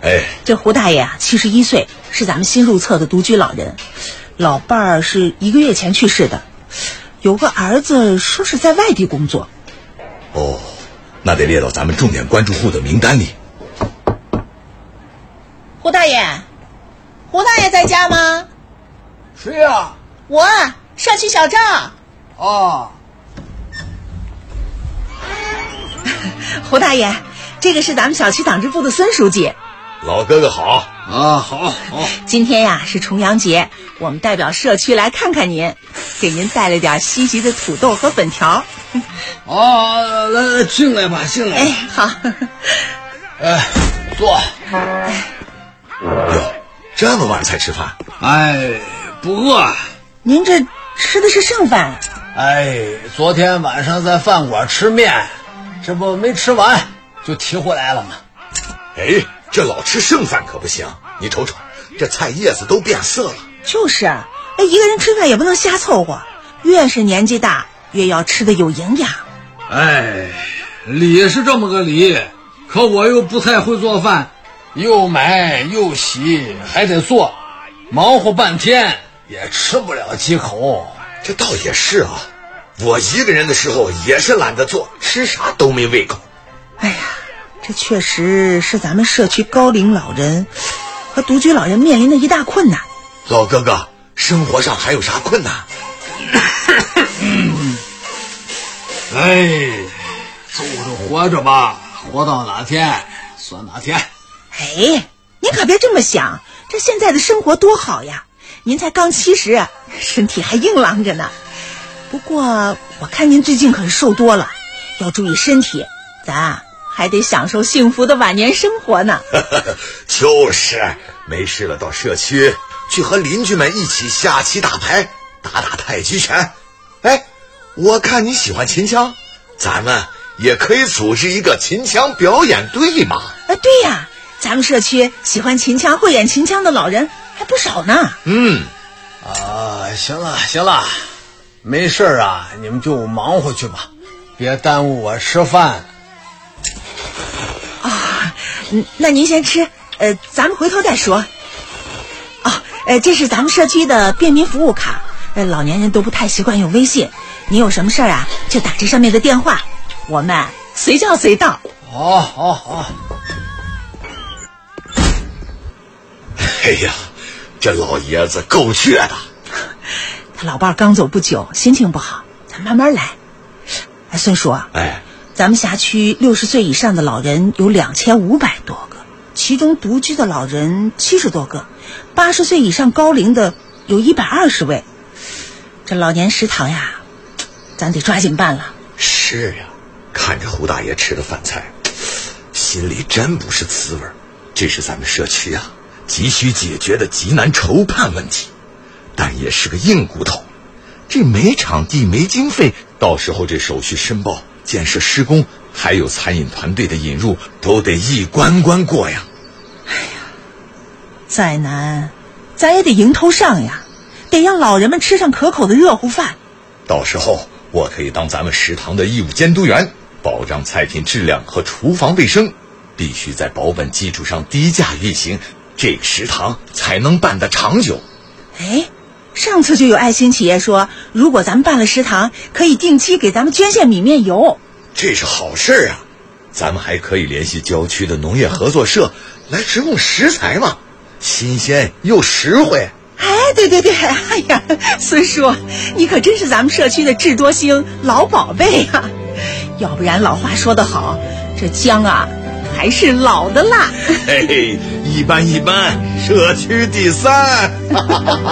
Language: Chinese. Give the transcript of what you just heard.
哎， 这胡大爷啊，71岁，是咱们新入册的独居老人。老伴儿是1个月前去世的，有个儿子说是在外地工作。 哦，那得列到咱们重点关注户的名单里。 胡大爷，胡大爷在家吗？ 谁呀？ 我，社区小赵。 哦。 胡大爷，这个是咱们小区党支部的孙书记。 老哥哥好啊，好。 今天呀是重阳节，我们代表社区来看看您，给您带了点西席的土豆和粉条。 哦，来进来吧，进来吧。 哎，好。 坐。 哟，这么晚才吃饭？ 哎，不饿。 您这吃的是剩饭？ 哎，昨天晚上在饭馆吃面，这不没吃完就提回来了吗？ 哎，这老吃剩饭可不行，你瞅瞅，这菜叶子都变色了。 就是啊，一个人吃饭也不能瞎凑合，越是年纪大，越要吃的有营养。 哎，理是这么个理，可我又不太会做饭，又买又洗还得做，忙活半天也吃不了几口。 这倒也是啊，我一个人的时候也是懒得做，吃啥都没胃口。 哎呀，这确实是咱们社区高龄老人和独居老人面临的一大困难。 老哥哥，生活上还有啥困难？ 哎，走着活着吧，活到哪天算哪天。 哎，您可别这么想，这现在的生活多好呀！您才刚70，身体还硬朗着呢。不过我看您最近可是瘦多了，要注意身体，咱还得享受幸福的晚年生活呢。 就是，没事了到社区去和邻居们一起下棋打牌，打打太极拳。哎，我看你喜欢秦腔，咱们也可以组织一个秦腔表演队嘛。 对呀，咱们社区喜欢秦腔会演秦腔的老人还不少呢。 行了，没事啊，你们就忙活去吧，别耽误我吃饭。 那您先吃，咱们回头再说。这是咱们社区的便民服务卡，老年人都不太习惯用微信，你有什么事儿啊，就打这上面的电话，我们随叫随到。 好。 哎呀，这老爷子够倔的。 他老伴刚走不久，心情不好，咱慢慢来。孙叔啊，咱们辖区60岁以上的老人有2500多个，其中独居的老人70多个，80岁以上高龄的有120位。这老年食堂呀，咱得抓紧办了。 是呀，看着胡大爷吃的饭菜，心里真不是滋味。这是咱们社区啊急需解决的急难筹判问题，但也是个硬骨头。这没场地没经费，到时候这手续申报、建设施工还有餐饮团队的引入，都得一关关过呀。 哎呀，再难咱也得迎头上呀，得让老人们吃上可口的热乎饭。 到时候我可以当咱们食堂的义务监督员，保障菜品质量和厨房卫生，必须在保本基础上低价运行，这个食堂才能办得长久。 上次就有爱心企业说，如果咱们办了食堂，可以定期给咱们捐献米面油。 这是好事啊，咱们还可以联系郊区的农业合作社来直供食材嘛，新鲜又实惠。 对，哎呀，孙叔，你可真是咱们社区的智多星老宝贝呀！要不然老话说得好，这姜啊还是老的辣。 一般，社区第3。